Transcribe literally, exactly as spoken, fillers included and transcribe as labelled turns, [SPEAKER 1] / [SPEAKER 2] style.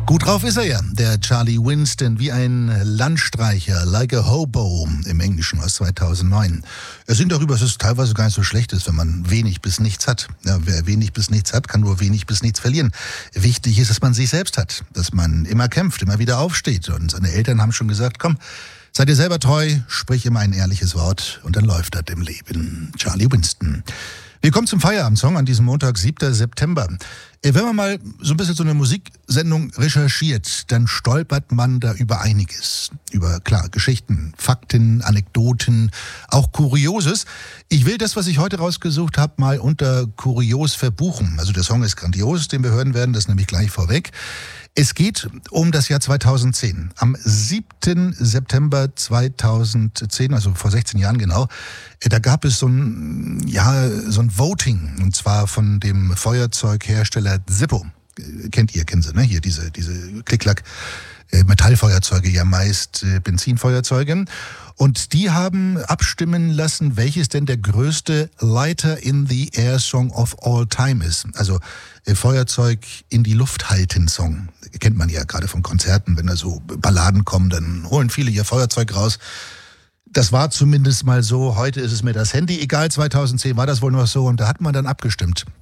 [SPEAKER 1] Gut drauf ist er ja, der Charlie Winston, wie ein Landstreicher, like a hobo im Englischen aus zweitausendneun. Er singt darüber, dass es teilweise gar nicht so schlecht ist, wenn man wenig bis nichts hat. Ja, wer wenig bis nichts hat, kann nur wenig bis nichts verlieren. Wichtig ist, dass man sich selbst hat, dass man immer kämpft, immer wieder aufsteht. Und seine Eltern haben schon gesagt, komm, sei dir selber treu, sprich immer ein ehrliches Wort und dann läuft das im Leben. Charlie Winston. Wir kommen zum Feierabendsong an diesem Montag, siebter September. Wenn man mal so ein bisschen so eine Musiksendung recherchiert, dann stolpert man da über einiges. Über, klar, Geschichten, Fakten, Anekdoten, auch Kurioses. Ich will das, was ich heute rausgesucht habe, mal unter Kurios verbuchen. Also der Song ist grandios, den wir hören werden, das nehme ich gleich vorweg. Es geht um das Jahr zweitausendzehn. Am siebten September zweitausendzehn, also vor sechzehn Jahren genau, da gab es so ein, ja, so ein Voting, und zwar von dem Feuerzeughersteller Zippo. Kennt ihr, kennen Sie, ne? Hier diese, diese Klick-Klack. Metallfeuerzeuge, ja meist äh, Benzinfeuerzeuge. Und die haben abstimmen lassen, welches denn der größte Lighter in the Air Song of all time ist. Also äh, Feuerzeug in die Luft halten Song. Kennt man ja gerade von Konzerten, wenn da so Balladen kommen, dann holen viele ihr Feuerzeug raus. Das war zumindest mal so. Heute ist es mir das Handy egal. zweitausendzehn war das wohl noch so. Und da hat man dann abgestimmt.